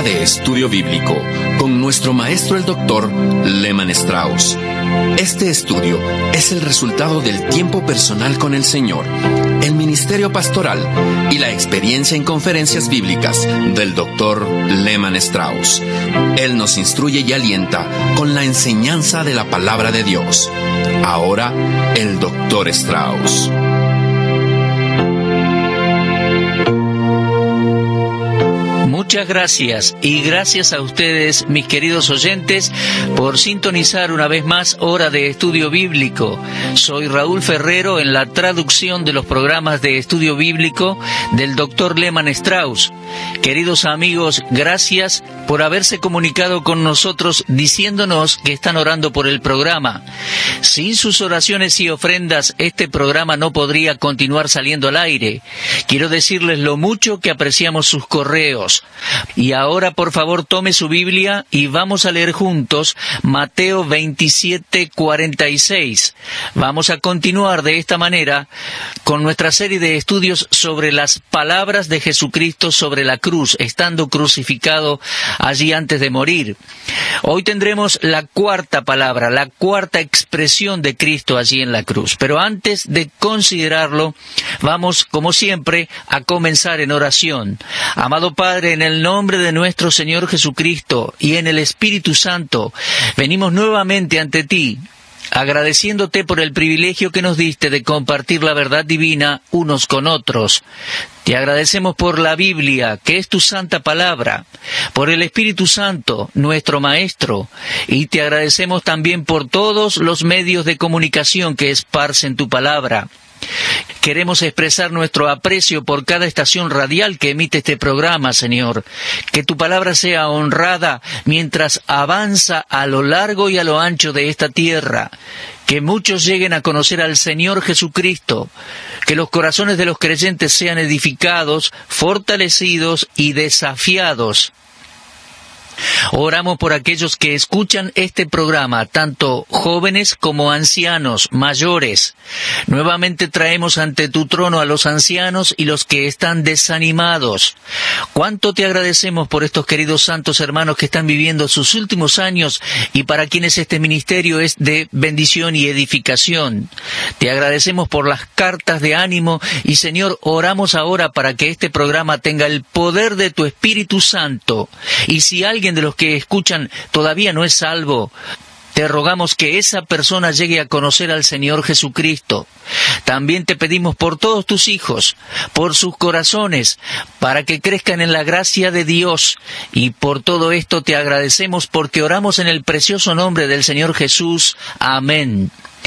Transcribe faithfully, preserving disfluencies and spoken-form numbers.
de estudio bíblico con nuestro maestro el doctor Lehman Strauss. Este estudio es el resultado del tiempo personal con el Señor, el ministerio pastoral y la experiencia en conferencias bíblicas del doctor Lehman Strauss. Él nos instruye y alienta con la enseñanza de la palabra de Dios. Ahora, el doctor Strauss. Muchas gracias y gracias a ustedes, mis queridos oyentes, por sintonizar una vez más Hora de Estudio Bíblico. Soy Raúl Ferrero en la traducción de los programas de estudio bíblico del doctor Lehman Strauss. Queridos amigos, gracias por haberse comunicado con nosotros diciéndonos que están orando por el programa. Sin sus oraciones y ofrendas, este programa no podría continuar saliendo al aire. Quiero decirles lo mucho que apreciamos sus correos. Y ahora, por favor, tome su Biblia y vamos a leer juntos Mateo veintisiete, cuarenta y seis. Vamos a continuar de esta manera con nuestra serie de estudios sobre las palabras de Jesucristo sobre la cruz, estando crucificado allí antes de morir. Hoy tendremos la cuarta palabra, la cuarta expresión de Cristo allí en la cruz. Pero antes de considerarlo, vamos, como siempre, a comenzar en oración. Amado Padre, en el nombre de nuestro Señor Jesucristo y en el Espíritu Santo, venimos nuevamente ante ti, agradeciéndote por el privilegio que nos diste de compartir la verdad divina unos con otros. Te agradecemos por la Biblia, que es tu santa palabra, por el Espíritu Santo, nuestro Maestro, y te agradecemos también por todos los medios de comunicación que esparcen tu palabra. Queremos expresar nuestro aprecio por cada estación radial que emite este programa, Señor. Que tu palabra sea honrada mientras avanza a lo largo y a lo ancho de esta tierra. Que muchos lleguen a conocer al Señor Jesucristo. Que los corazones de los creyentes sean edificados, fortalecidos y desafiados. Oramos por aquellos que escuchan este programa, tanto jóvenes como ancianos, mayores. Nuevamente traemos ante tu trono a los ancianos y los que están desanimados. Cuánto te agradecemos por estos queridos santos hermanos que están viviendo sus últimos años y para quienes este ministerio es de bendición y edificación. Te agradecemos por las cartas de ánimo y, Señor, oramos ahora para que este programa tenga el poder de tu Espíritu Santo. Y si alguien de los que escuchan todavía no es salvo, te rogamos que esa persona llegue a conocer al Señor Jesucristo. También te pedimos por todos tus hijos, por sus corazones, para que crezcan en la gracia de Dios. Y por todo esto te agradecemos porque oramos en el precioso nombre del Señor Jesús. Amén.